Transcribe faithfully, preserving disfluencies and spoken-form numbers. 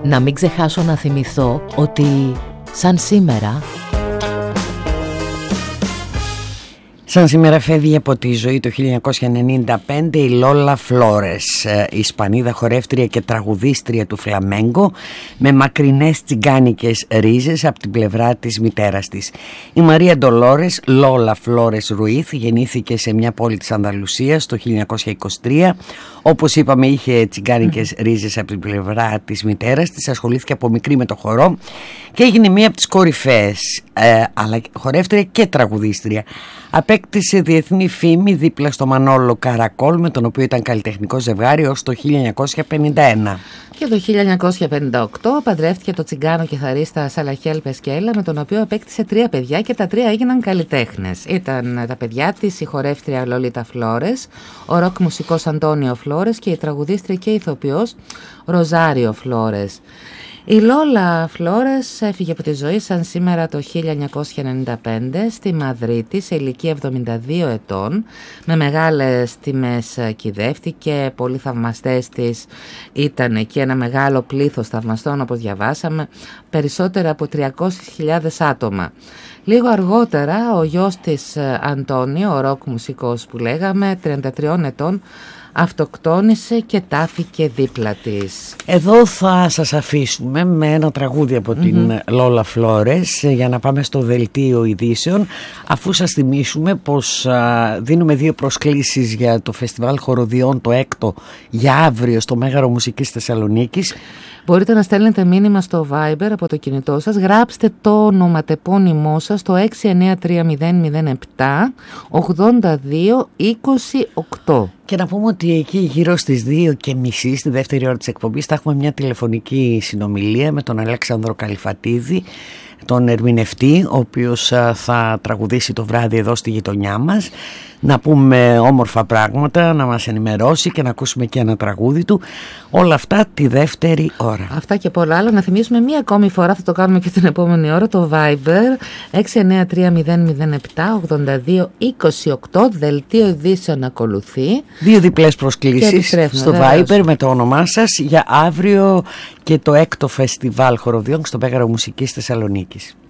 Να μην ξεχάσω να θυμηθώ ότι σαν σήμερα... Σαν σήμερα φεύγει από τη ζωή το χίλια εννιακόσια ενενήντα πέντε η Λόλα Φλόρες, Ισπανίδα χορεύτρια και τραγουδίστρια του φλαμέγκο με μακρινές τσιγκάνικες ρίζες από την πλευρά της μητέρας της. Η Μαρία Ντολόρες Λόλα Φλόρες Ρουίθ γεννήθηκε σε μια πόλη της Ανδαλουσίας το χίλια εννιακόσια είκοσι τρία. Όπως είπαμε, είχε τσιγκάνικες ρίζες από την πλευρά της μητέρας της, ασχολήθηκε από μικρή με το χορό και έγινε μία από τις κορυφαίες ε, αλλά χορεύτρια και τραγουδίστρια. Απέκτησε διεθνή φήμη δίπλα στο Μανόλο Καρακόλ, με τον οποίο ήταν καλλιτεχνικό ζευγάρι ως το χίλια εννιακόσια πενήντα ένα. Και το χίλια εννιακόσια πενήντα οκτώ παντρεύτηκε το τσιγκάνο κιθαρίστα Σαλαχέλ Πεσκέλα, με τον οποίο απέκτησε τρία παιδιά και τα τρία έγιναν καλλιτέχνες. Ήταν τα παιδιά της η χορεύτρια Λολίτα Φλόρες, ο ροκ μουσικός Αντώνιο Φλόρες και η τραγουδίστρια και ηθοποιός Ροζάριο Φλόρες. Η Λόλα Φλόρες έφυγε από τη ζωή σαν σήμερα το χίλια εννιακόσια ενενήντα πέντε στη Μαδρίτη σε ηλικία εβδομήντα δύο ετών. Με μεγάλες τιμές κυδεύτηκε, πολλοί θαυμαστές της ήταν εκεί, ένα μεγάλο πλήθος θαυμαστών όπως διαβάσαμε, περισσότερα από τριακόσιες χιλιάδες άτομα. Λίγο αργότερα ο γιος της Αντώνιο, ο ροκ μουσικός που λέγαμε, τριάντα τριών ετών, αυτοκτόνησε και τάφηκε δίπλα της. Εδώ θα σας αφήσουμε με ένα τραγούδι από mm-hmm. την Λόλα Φλόρες για να πάμε στο δελτίο ειδήσεων, αφού σας θυμίσουμε πως α, δίνουμε δύο προσκλήσεις για το Φεστιβάλ Χοροδιών, το έκτο, για αύριο στο Μέγαρο Μουσικής Θεσσαλονίκης. Μπορείτε να στέλνετε μήνυμα στο Viber από το κινητό σας. Γράψτε το ονοματεπώνυμό σας στο έξι εννιά τρία μηδέν μηδέν επτά ογδόντα δύο είκοσι οκτώ. Και να πούμε ότι εκεί γύρω στις δύο και μισή, στη δεύτερη ώρα της εκπομπής, θα έχουμε μια τηλεφωνική συνομιλία με τον Αλέξανδρο Καλυφατίδη, τον ερμηνευτή, ο οποίος θα τραγουδήσει το βράδυ εδώ στη γειτονιά μας. Να πούμε όμορφα πράγματα, να μας ενημερώσει και να ακούσουμε και ένα τραγούδι του. Όλα αυτά τη δεύτερη ώρα. Αυτά και πολλά άλλα. Να θυμίσουμε μία ακόμη φορά, θα το κάνουμε και την επόμενη ώρα, το Viber έξι εννιά τρία μηδέν μηδέν επτά ογδόντα δύο είκοσι οκτώ. Δελτίο ειδήσεων ακολουθεί. Δύο διπλές προσκλήσεις στο Viber βέβαια, με το όνομά σας για αύριο και το έκτο Φεστιβάλ Χοροδιών στο Μέγαρο Μουσικής Θεσσαλονίκης.